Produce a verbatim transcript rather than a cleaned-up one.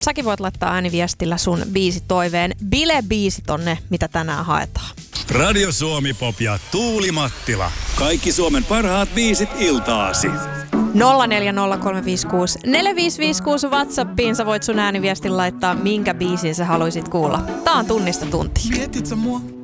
säkin voit laittaa ääniviestillä sun biisitoiveen. Bile-biisi tonne, mitä tänään haetaan. Radio Suomi Pop ja Tuuli Mattila. Kaikki Suomen parhaat biisit iltaasi. nolla neljä nolla kolme viisi kuusi neljä viisi viisi kuusi WhatsAppiin sä voit sun ääniviestin laittaa, minkä biisin sä haluisit kuulla. Tää on Tunnista tunti. Mietit sä mua?